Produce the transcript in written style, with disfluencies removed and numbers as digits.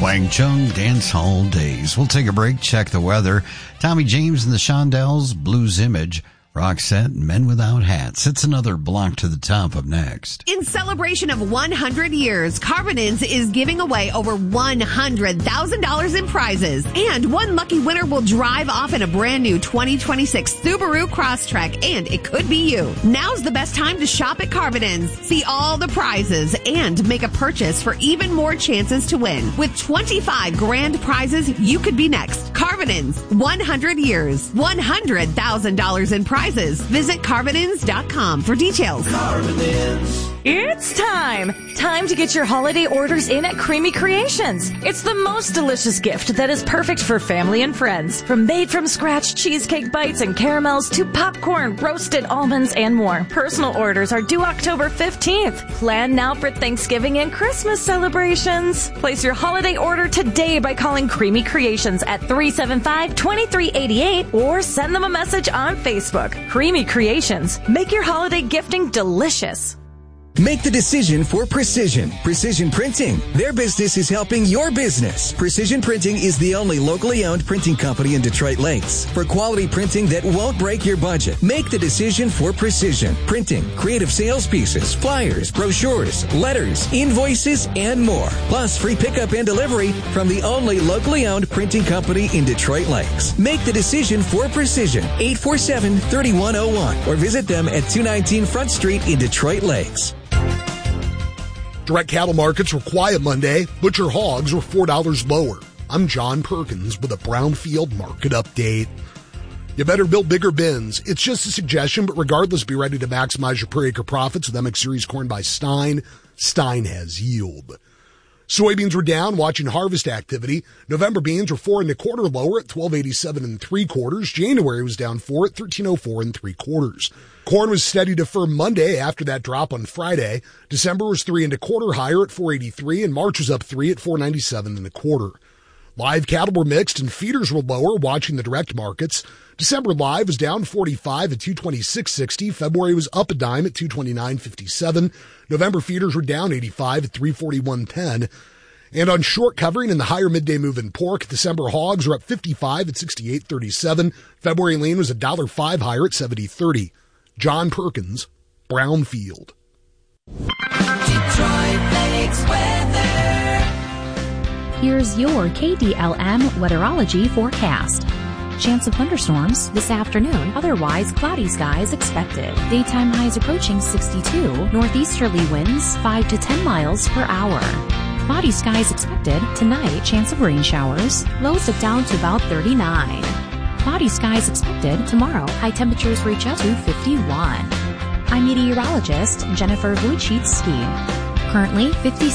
Wang Chung Dance Hall Days. We'll take a break, check the weather. Tommy James and the Shondells, Blues Image. Roxette, Men Without Hats. It's another block to the top of next. In celebration of 100 years, Carvinins is giving away over $100,000 in prizes. And one lucky winner will drive off in a brand new 2026 Subaru Crosstrek, and it could be you. Now's the best time to shop at Carvinins. See all the prizes and make a purchase for even more chances to win. With 25 grand prizes, you could be next. Carvinins, 100 years, $100,000 in prizes. Visit Carvinins.com for details. Carvinins. It's time! Time to get your holiday orders in at Creamy Creations. It's the most delicious gift that is perfect for family and friends. From made-from-scratch cheesecake bites and caramels to popcorn, roasted almonds, and more. Personal orders are due October 15th. Plan now for Thanksgiving and Christmas celebrations. Place your holiday order today by calling Creamy Creations at 375-2388 or send them a message on Facebook. Creamy Creations. Make your holiday gifting delicious. Make the decision for Precision. Precision Printing. Their business is helping your business. Precision Printing is the only locally owned printing company in Detroit Lakes. For quality printing that won't break your budget, make the decision for Precision Printing. Creative sales pieces, flyers, brochures, letters, invoices, and more. Plus free pickup and delivery from the only locally owned printing company in Detroit Lakes. Make the decision for Precision. 847-3101 or visit them at 219 Front Street in Detroit Lakes. Direct cattle markets were quiet Monday. Butcher hogs were $4 lower. I'm John Perkins with a Brownfield market update. You better build bigger bins. It's just a suggestion, but regardless, be ready to maximize your per acre profits with MX Series corn by Stein. Stein has yield. Soybeans were down, watching harvest activity. November beans were 4 1/4 lower at 12.87 3/4. January was down 4 at 13.04 3/4. Corn was steady to firm Monday after that drop on Friday. December was 3 1/4 higher at 4.83, and March was up 3 at 4.97 1/4. Live cattle were mixed and feeders were lower, watching the direct markets. December live was down 45 at 226.60. February was up a dime at 229.57. November feeders were down 85 at 341.10. And on short covering in the higher midday move in pork, December hogs were up 55 at 68.37. February lean was $1.05 higher at 70.30. John Perkins, Brownfield. Detroit Lakes weather. Here's your KDLM weatherology forecast. Chance of thunderstorms this afternoon, otherwise cloudy skies expected. Daytime highs approaching 62, northeasterly winds 5 to 10 miles per hour. Cloudy skies expected tonight, chance of rain showers, lows of down to about 39. Cloudy skies expected tomorrow, high temperatures reach up to 51. I'm meteorologist Jennifer Wojcicki. Currently 50